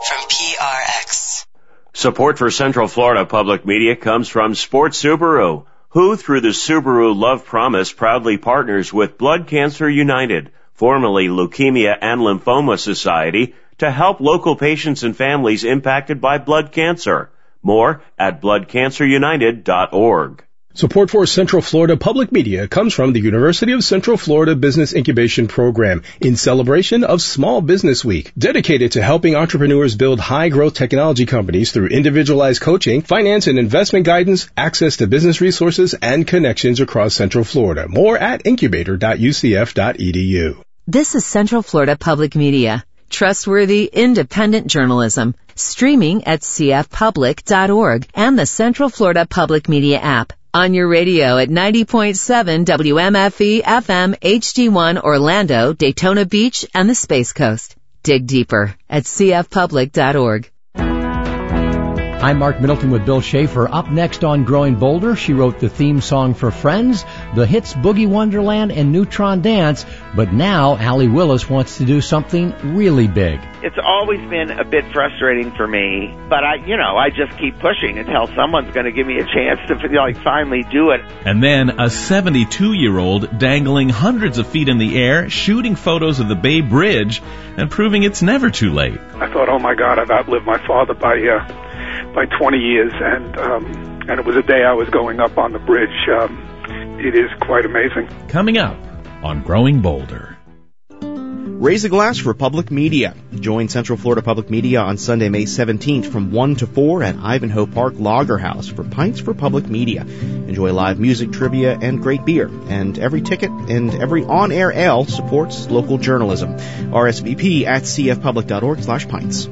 from PRX. Support for Central Florida Public Media comes from Sports Subaru, who, through the Subaru Love Promise, proudly partners with Blood Cancer United, formerly Leukemia and Lymphoma Society, to help local patients and families impacted by blood cancer. More at bloodcancerunited.org. Support for Central Florida Public Media comes from the University of Central Florida Business Incubation Program in celebration of Small Business Week, dedicated to helping entrepreneurs build high-growth technology companies through individualized coaching, finance and investment guidance, access to business resources, and connections across Central Florida. More at incubator.ucf.edu. This is Central Florida Public Media. Trustworthy, independent journalism. Streaming at cfpublic.org and the Central Florida Public Media app. On your radio at 90.7 WMFE FM HD1 Orlando, Daytona Beach, and the Space Coast. Dig deeper at cfpublic.org. I'm Mark Middleton with Bill Schaefer. Up next on Growing Bolder, she wrote the theme song for Friends, the hits Boogie Wonderland and Neutron Dance, but now Allie Willis wants to do something really big. It's always been a bit frustrating for me, but I just keep pushing until someone's going to give me a chance to finally do it. And then a 72-year-old dangling hundreds of feet in the air, shooting photos of the Bay Bridge and proving it's never too late. I thought, oh my God, I've outlived my father by 20 years, and it was a day I was going up on the bridge. It is quite amazing. Coming up on Growing Bolder. Raise a glass for public media. Join Central Florida Public Media on Sunday, May 17th from 1 to 4 at Ivanhoe Park Lager House for Pints for Public Media. Enjoy live music, trivia, and great beer. And every ticket and every on-air ale supports local journalism. RSVP at cfpublic.org/pints.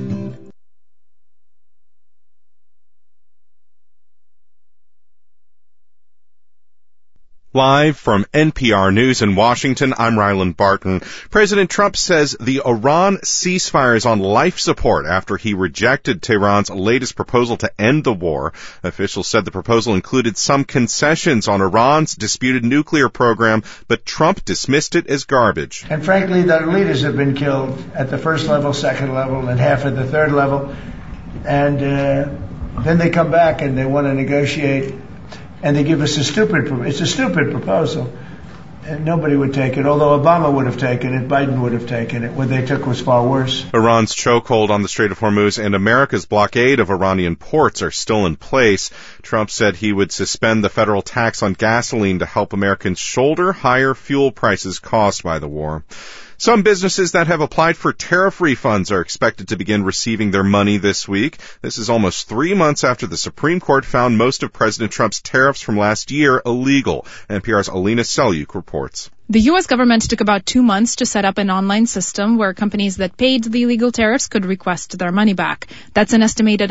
Live from NPR News in Washington, I'm Ryland Barton. President Trump says the Iran ceasefire is on life support after he rejected Tehran's latest proposal to end the war. Officials said the proposal included some concessions on Iran's disputed nuclear program, but Trump dismissed it as garbage. And frankly, their leaders have been killed at the first level, second level, and half at the third level. And then they come back and they want to negotiate. And they give us it's a stupid proposal. And nobody would take it, although Obama would have taken it, Biden would have taken it. What they took was far worse. Iran's chokehold on the Strait of Hormuz and America's blockade of Iranian ports are still in place. Trump said he would suspend the federal tax on gasoline to help Americans shoulder higher fuel prices caused by the war. Some businesses that have applied for tariff refunds are expected to begin receiving their money this week. This is almost 3 months after the Supreme Court found most of President Trump's tariffs from last year illegal. NPR's Alina Selyuk reports. The U.S. government took about 2 months to set up an online system where companies that paid the illegal tariffs could request their money back. That's an estimated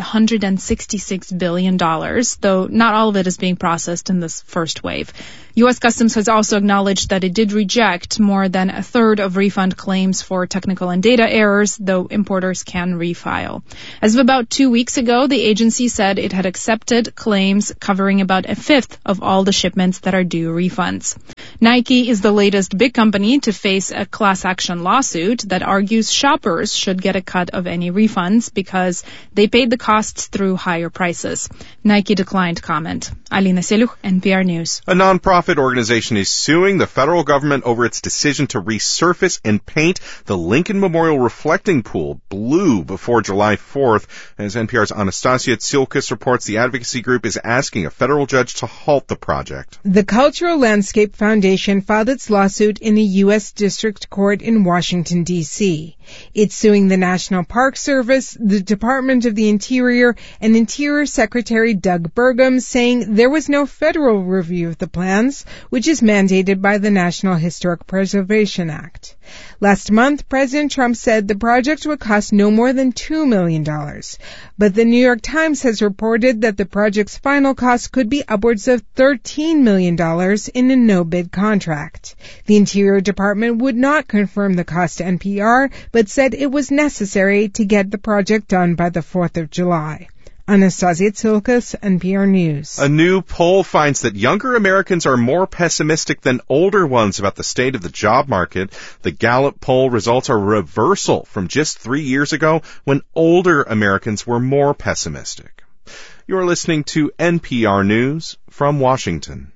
$166 billion, though not all of it is being processed in this first wave. U.S. Customs has also acknowledged that it did reject more than a third of refund claims for technical and data errors, though importers can refile. As of about 2 weeks ago, the agency said it had accepted claims covering about a fifth of all the shipments that are due refunds. Nike is the latest big company to face a class action lawsuit that argues shoppers should get a cut of any refunds because they paid the costs through higher prices. Nike declined comment. Alina Selyuk, NPR News. A nonprofit organization is suing the federal government over its decision to resurface and paint the Lincoln Memorial Reflecting Pool blue before July 4th. As NPR's Anastasia Tsilkas reports, the advocacy group is asking a federal judge to halt the project. The Cultural Landscape Foundation filed its lawsuit in the U.S. District Court in Washington, D.C. It's suing the National Park Service, the Department of the Interior, and Interior Secretary Doug Burgum, saying there was no federal review of the plans, which is mandated by the National Historic Preservation Act. Last month, President Trump said the project would cost no more than $2 million. But the New York Times has reported that the project's final cost could be upwards of $13 million in a no-bid contract. The Interior Department would not confirm the cost to NPR, but said it was necessary to get the project done by the 4th of July. Anastasia Tsilkas, NPR News. A new poll finds that younger Americans are more pessimistic than older ones about the state of the job market. The Gallup poll results are a reversal from just 3 years ago when older Americans were more pessimistic. You're listening to NPR News from Washington.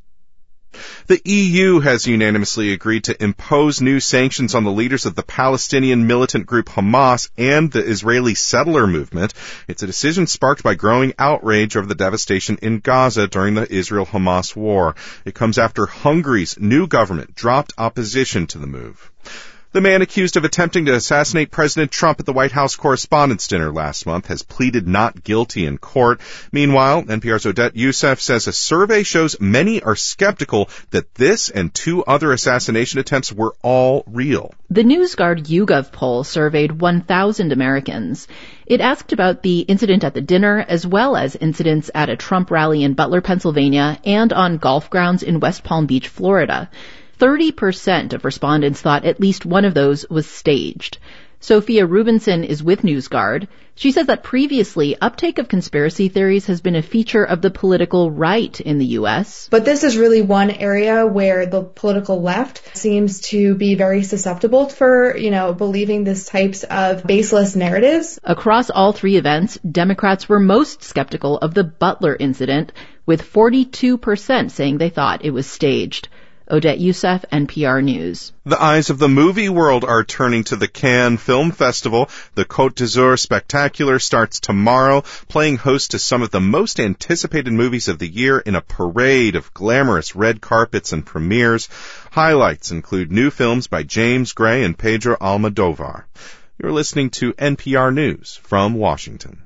The EU has unanimously agreed to impose new sanctions on the leaders of the Palestinian militant group Hamas and the Israeli settler movement. It's a decision sparked by growing outrage over the devastation in Gaza during the Israel-Hamas war. It comes after Hungary's new government dropped opposition to the move. The man accused of attempting to assassinate President Trump at the White House Correspondents' Dinner last month has pleaded not guilty in court. Meanwhile, NPR's Odette Youssef says a survey shows many are skeptical that this and 2 other assassination attempts were all real. The NewsGuard YouGov poll surveyed 1,000 Americans. It asked about the incident at the dinner as well as incidents at a Trump rally in Butler, Pennsylvania, and on golf grounds in West Palm Beach, Florida. 30% of respondents thought at least one of those was staged. Sophia Rubinson is with NewsGuard. She says that previously, uptake of conspiracy theories has been a feature of the political right in the U.S. But this is really one area where the political left seems to be very susceptible for, believing these types of baseless narratives. Across all 3 events, Democrats were most skeptical of the Butler incident, with 42% saying they thought it was staged. Odette Youssef, NPR News. The eyes of the movie world are turning to the Cannes Film Festival. The Côte d'Azur Spectacular starts tomorrow, playing host to some of the most anticipated movies of the year in a parade of glamorous red carpets and premieres. Highlights include new films by James Gray and Pedro Almodovar. You're listening to NPR News from Washington.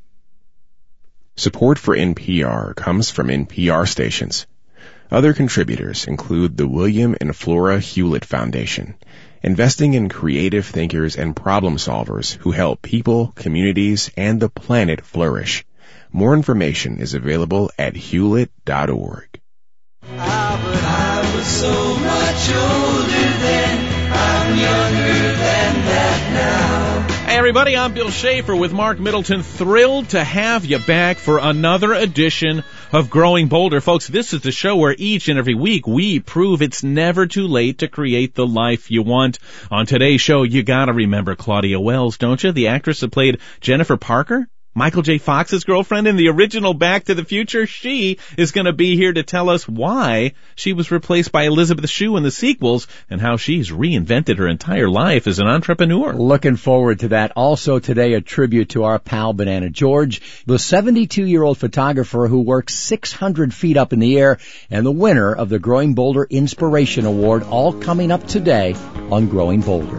Support for NPR comes from NPR stations. Other contributors include the William and Flora Hewlett Foundation, investing in creative thinkers and problem solvers who help people, communities, and the planet flourish. More information is available at hewlett.org. But I was so much older then, I'm younger than that now. Hey everybody, I'm Bill Schaefer with Mark Middleton. Thrilled to have you back for another edition of Growing Bolder. Folks, this is the show where each and every week we prove it's never too late to create the life you want. On today's show, you gotta remember Claudia Wells, don't you? The actress that played Jennifer Parker, Michael J. Fox's girlfriend in the original Back to the Future. She is going to be here to tell us why she was replaced by Elizabeth Shue in the sequels and how she's reinvented her entire life as an entrepreneur. Looking forward to that. Also today, a tribute to our pal Banana George, the 72-year-old photographer who works 600 feet up in the air and the winner of the Growing Bolder Inspiration Award, all coming up today on Growing Bolder.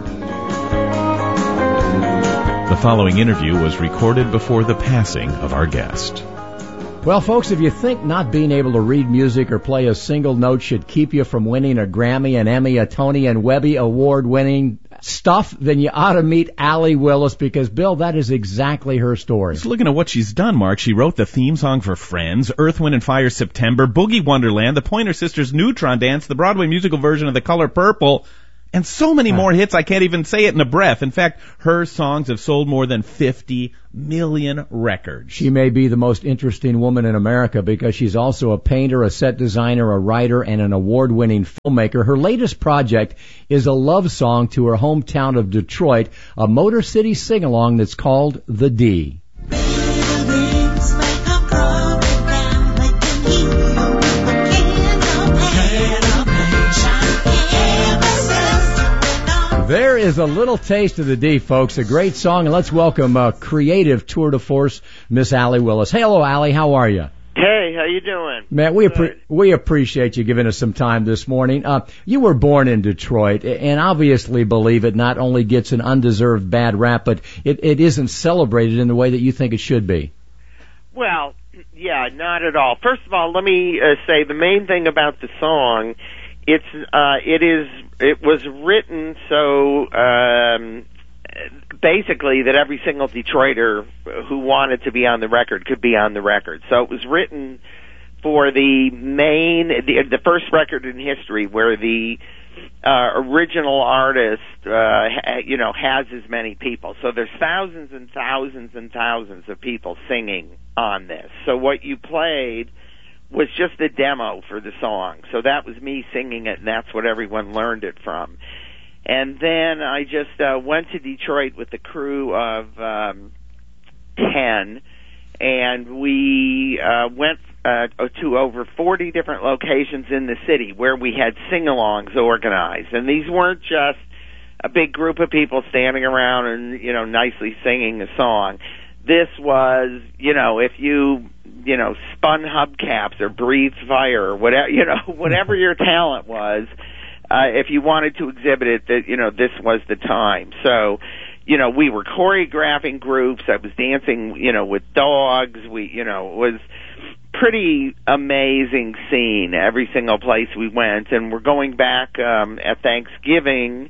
The following interview was recorded before the passing of our guest. Well, folks, if you think not being able to read music or play a single note should keep you from winning a Grammy, an Emmy, a Tony, and Webby award-winning stuff, then you ought to meet Allee Willis, because, Bill, that is exactly her story. Just looking at what she's done, Mark. She wrote the theme song for Friends, Earth, Wind & Fire September, Boogie Wonderland, the Pointer Sisters Neutron Dance, the Broadway musical version of The Color Purple, and so many more hits, I can't even say it in a breath. In fact, her songs have sold more than 50 million records. She may be the most interesting woman in America because she's also a painter, a set designer, a writer, and an award-winning filmmaker. Her latest project is a love song to her hometown of Detroit, a Motor City sing-along that's called The D. There is a little taste of the D, folks. A great song. And let's welcome creative tour de force, Miss Allee Willis. Hey, hello, Allee. How are you? Hey, how you doing? Man, we appreciate you giving us some time this morning. You were born in Detroit, and obviously, believe it, not only gets an undeserved bad rap, but it isn't celebrated in the way that you think it should be. Well, yeah, not at all. First of all, let me say the main thing about the song. It was written so basically that every single Detroiter who wanted to be on the record could be on the record. So it was written for the first record in history where the original artist, has as many people. So there's thousands and thousands and thousands of people singing on this. So what you played was just a demo for the song. So that was me singing it, and that's what everyone learned it from. And then I just went to Detroit with the crew of 10, and we went to over 40 different locations in the city where we had sing-alongs organized. And these weren't just a big group of people standing around and, nicely singing a song. This was, if you, spun hubcaps or breathed fire or whatever, whatever your talent was, if you wanted to exhibit it, that, this was the time. So, we were choreographing groups. I was dancing, with dogs. It was pretty amazing scene every single place we went. And we're going back at Thanksgiving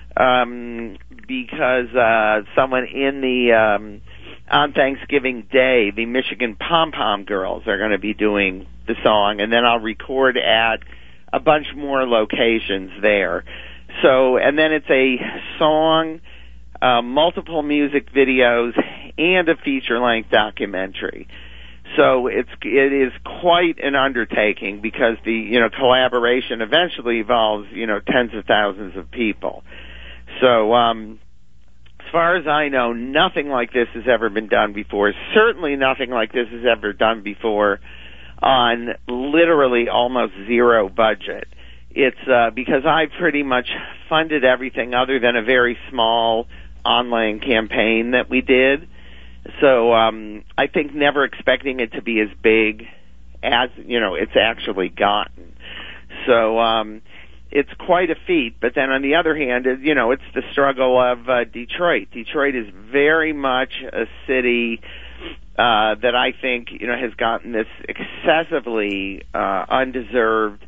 because someone in the on Thanksgiving Day, the Michigan Pom Pom Girls are going to be doing the song, and then I'll record at a bunch more locations there. So, and then it's a song, multiple music videos, and a feature-length documentary. So it is quite an undertaking because the collaboration eventually involves tens of thousands of people. So as far as I know, nothing like this has ever been done before. Certainly nothing like this has ever done before on literally almost zero budget. It's because I pretty much funded everything other than a very small online campaign that we did. So I think never expecting it to be as big as it's actually gotten. So it's quite a feat. But then on the other hand, it's the struggle of Detroit. Detroit is very much a city that I think has gotten this excessively undeserved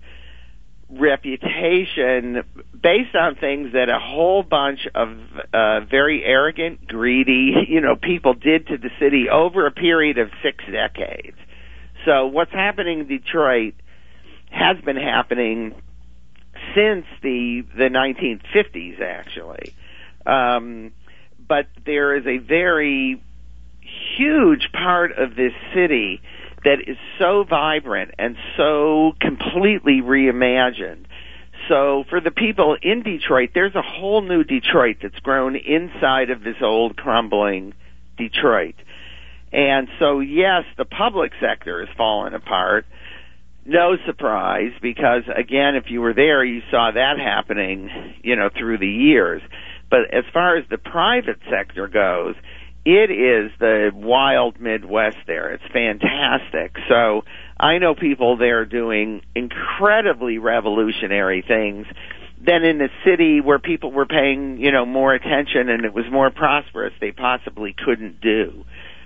reputation based on things that a whole bunch of very arrogant, greedy, people did to the city over a period of 6 decades. So what's happening in Detroit has been happening since the 1950s, actually. But there is a very huge part of this city that is so vibrant and so completely reimagined. So for the people in Detroit, there's a whole new Detroit that's grown inside of this old crumbling Detroit. And so, yes, the public sector has fallen apart. No surprise, because, again, if you were there, you saw that happening, through the years. But as far as the private sector goes, it is the wild Midwest there. It's fantastic. So I know people there doing incredibly revolutionary things than in the city where people were paying, more attention and it was more prosperous. They possibly couldn't do.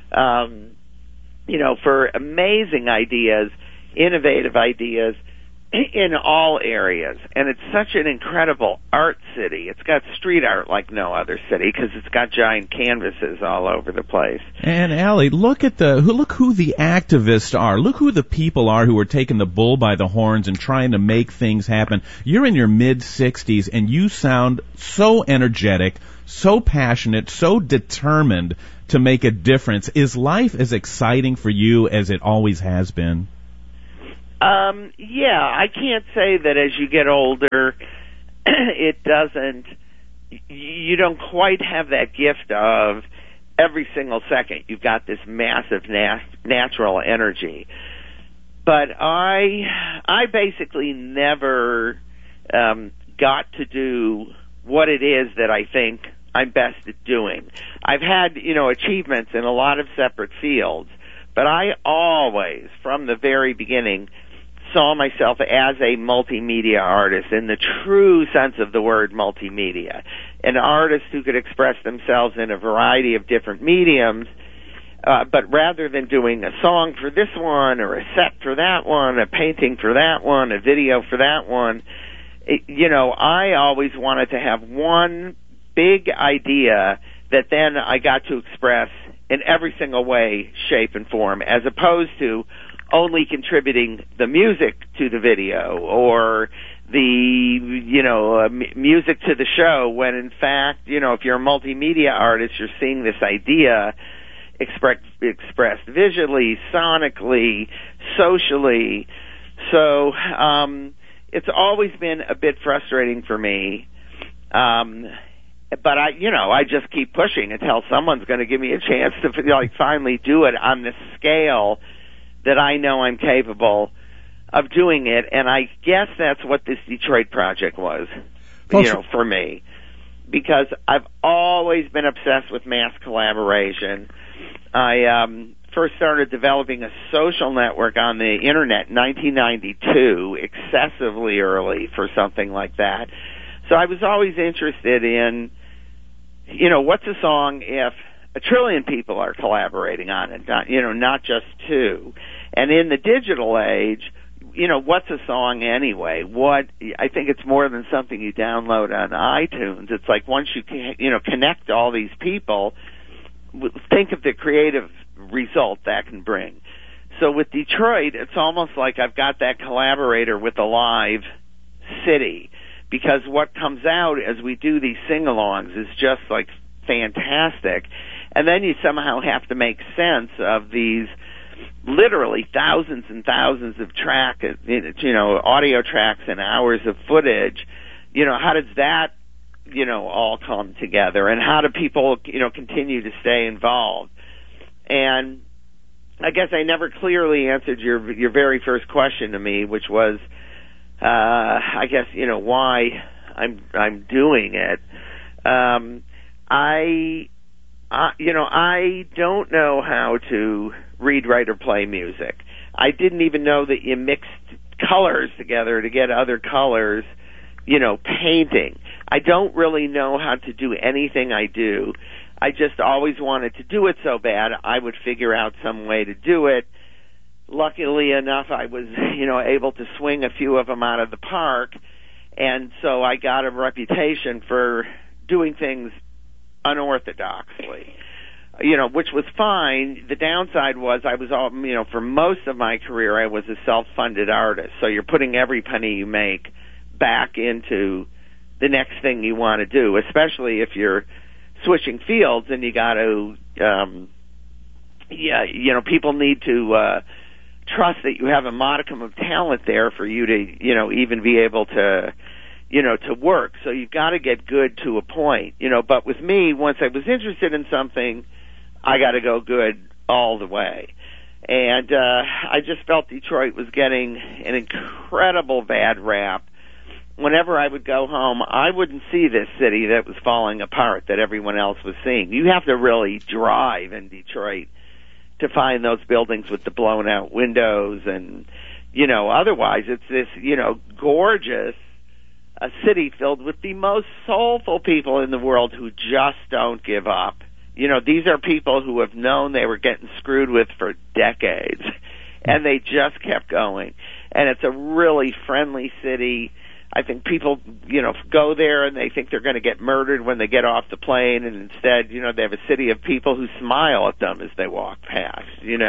For amazing ideas, innovative ideas in all areas. And it's such an incredible art city. It's got street art like no other city because it's got giant canvases all over the place. And Allie, look who the activists are. Look who the people are who are taking the bull by the horns and trying to make things happen. You're in your mid-60s and you sound so energetic, so passionate, so determined to make a difference. Is life as exciting for you as it always has been? Yeah, I can't say that as you get older, you don't quite have that gift of every single second you've got this massive natural energy. But I basically never got to do what it is that I think I'm best at doing. I've had, achievements in a lot of separate fields, but I always, from the very beginning, saw myself as a multimedia artist in the true sense of the word multimedia. An artist who could express themselves in a variety of different mediums, but rather than doing a song for this one or a set for that one, a painting for that one, a video for that one, I always wanted to have one big idea that then I got to express in every single way, shape, and form, as opposed to only contributing the music to the video or music to the show, when in fact, if you're a multimedia artist, you're seeing this idea expressed visually, sonically, socially. So it's always been a bit frustrating for me. But I just keep pushing until someone's going to give me a chance to finally do it on the scale that I know I'm capable of doing it. And I guess that's what this Detroit project was, for me, because I've always been obsessed with mass collaboration. I first started developing a social network on the internet in 1992, excessively early for something like that. So I was always interested in, what's a song if a trillion people are collaborating on it, not just two. And in the digital age, what's a song anyway? I think it's more than something you download on iTunes. It's like once you connect all these people, think of the creative result that can bring. So with Detroit, it's almost like I've got that collaborator with a live city, because what comes out as we do these sing-alongs is just like fantastic. And then you somehow have to make sense of these literally thousands and thousands of audio tracks and hours of footage. How does that, all come together? And how do people, continue to stay involved? And I guess I never clearly answered your very first question to me, which was, I guess, why I'm doing it. I don't know how to read, write, or play music. I didn't even know that you mixed colors together to get other colors, painting. I don't really know how to do anything I do. I just always wanted to do it so bad I would figure out some way to do it. Luckily enough, I was, able to swing a few of them out of the park, and so I got a reputation for doing things unorthodoxly, which was fine. The downside was I was all, for most of my career, I was a self-funded artist, so you're putting every penny you make back into the next thing you want to do, especially if you're switching fields and you got to, people need to trust that you have a modicum of talent there for you to, even be able to, to work. So you've got to get good to a point, but with me, once I was interested in something, I got to go good all the way. And I just felt Detroit was getting an incredible bad rap. Whenever I would go home, I wouldn't see this city that was falling apart that everyone else was seeing. You have to really drive in Detroit to find those buildings with the blown out windows, and otherwise it's this gorgeous a city filled with the most soulful people in the world who just don't give up. These are people who have known they were getting screwed with for decades, and they just kept going. And it's a really friendly city. I think people, go there and they think they're going to get murdered when they get off the plane, and instead, they have a city of people who smile at them as they walk past,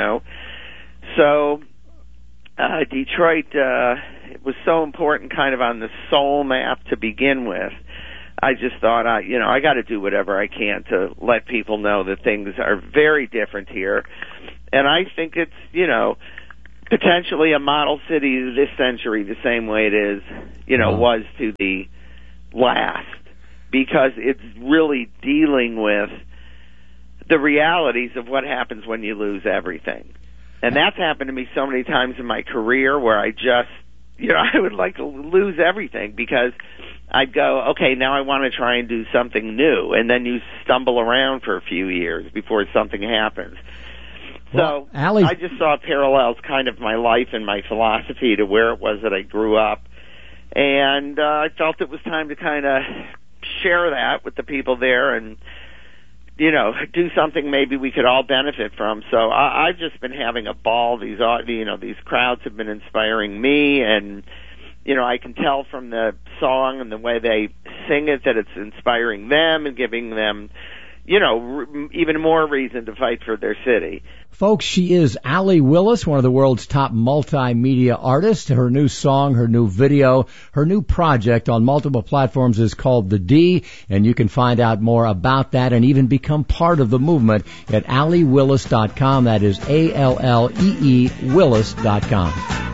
So, Detroit, it was so important kind of on the soul map to begin with. I just thought, I got to do whatever I can to let people know that things are very different here. And I think it's, potentially a model city this century, the same way it is, was to the last, because it's really dealing with the realities of what happens when you lose everything. And that's happened to me so many times in my career where I just, I would like to lose everything, because I'd go, okay, now I want to try and do something new, and then you stumble around for a few years before something happens. So, Allie, I just saw parallels kind of my life and my philosophy to where it was that I grew up. And I felt it was time to kind of share that with the people there and, do something maybe we could all benefit from. So I've just been having a ball. These crowds have been inspiring me, and, I can tell from the song and the way they sing it that it's inspiring them and giving them, even more reason to fight for their city. Folks, she is Allee Willis, one of the world's top multimedia artists. Her new song, her new video, her new project on multiple platforms is called The D, and you can find out more about that and even become part of the movement at AlleeWillis.com. That is ALLEE Willis.com.